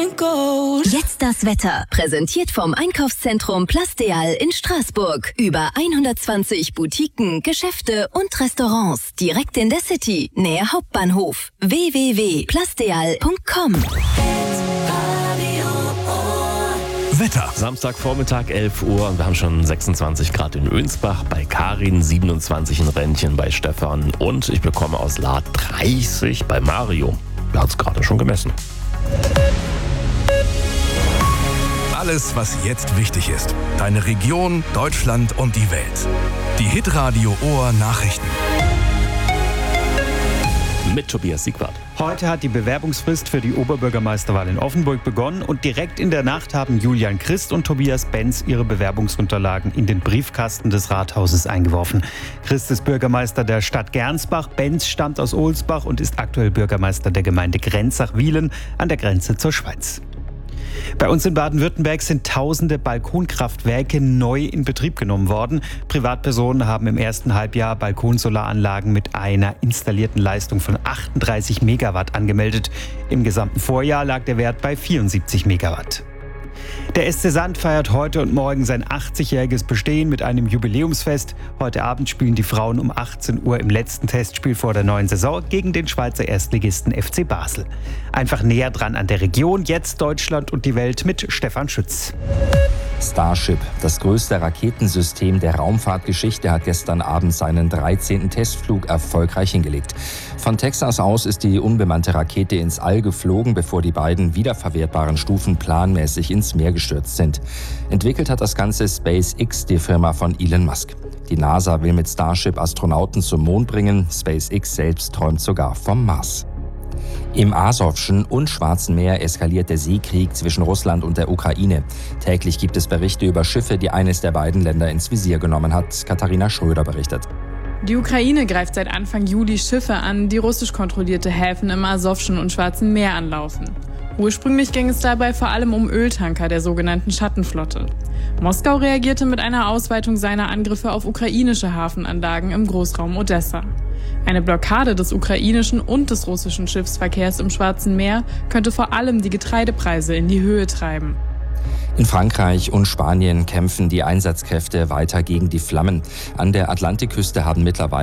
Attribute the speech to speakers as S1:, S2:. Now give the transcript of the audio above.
S1: Jetzt das Wetter. Präsentiert vom Einkaufszentrum Plasteal in Straßburg. Über 120 Boutiquen, Geschäfte und Restaurants. Direkt in der City, nähe Hauptbahnhof. www.plasteal.com.
S2: Wetter.
S3: Samstagvormittag 11 Uhr und wir haben schon 26 Grad in Önsbach, bei Karin 27 in Rentchen, bei Stefan und ich bekomme aus Lahr 30 bei Mario. Er hat es gerade schon gemessen.
S2: Alles, was jetzt wichtig ist. Deine Region, Deutschland und die Welt. Die Hitradio Ohr Nachrichten.
S3: Mit Tobias Siegwart.
S4: Heute hat die Bewerbungsfrist für die Oberbürgermeisterwahl in Offenburg begonnen und direkt in der Nacht haben Julian Christ und Tobias Benz ihre Bewerbungsunterlagen in den Briefkasten des Rathauses eingeworfen. Christ ist Bürgermeister der Stadt Gernsbach, Benz stammt aus Ohlsbach und ist aktuell Bürgermeister der Gemeinde Grenzach-Wielen an der Grenze zur Schweiz. Bei uns in Baden-Württemberg sind tausende Balkonkraftwerke neu in Betrieb genommen worden. Privatpersonen haben im ersten Halbjahr Balkonsolaranlagen mit einer installierten Leistung von 38 Megawatt angemeldet. Im gesamten Vorjahr lag der Wert bei 74 Megawatt. Der SC Sand feiert heute und morgen sein 80-jähriges Bestehen mit einem Jubiläumsfest. Heute Abend spielen die Frauen um 18 Uhr im letzten Testspiel vor der neuen Saison gegen den Schweizer Erstligisten FC Basel. Einfach näher dran an der Region, jetzt Deutschland und die Welt mit Stefan Schütz.
S5: Starship, das größte Raketensystem der Raumfahrtgeschichte, hat gestern Abend seinen 13. Testflug erfolgreich hingelegt. Von Texas aus ist die unbemannte Rakete ins All geflogen, bevor die beiden wiederverwertbaren Stufen planmäßig ins Meer gestürzt sind. Entwickelt hat das Ganze SpaceX, die Firma von Elon Musk. Die NASA will mit Starship Astronauten zum Mond bringen. SpaceX selbst träumt sogar vom Mars. Im Asowschen und Schwarzen Meer eskaliert der Seekrieg zwischen Russland und der Ukraine. Täglich gibt es Berichte über Schiffe, die eines der beiden Länder ins Visier genommen hat. Katharina Schröder berichtet.
S6: Die Ukraine greift seit Anfang Juli Schiffe an, die russisch kontrollierte Häfen im Asowschen und Schwarzen Meer anlaufen. Ursprünglich ging es dabei vor allem um Öltanker der sogenannten Schattenflotte. Moskau reagierte mit einer Ausweitung seiner Angriffe auf ukrainische Hafenanlagen im Großraum Odessa. Eine Blockade des ukrainischen und des russischen Schiffsverkehrs im Schwarzen Meer könnte vor allem die Getreidepreise in die Höhe treiben.
S5: In Frankreich und Spanien kämpfen die Einsatzkräfte weiter gegen die Flammen. An der Atlantikküste haben mittlerweile